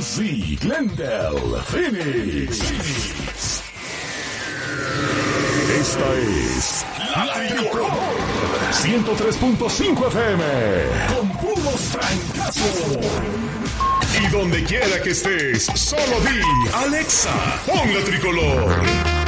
Z, Glendale, Phoenix. Esta es La Tricolor 103.5 FM con puros trancazos. Y donde quiera que estés, solo di Alexa, pon La Tricolor.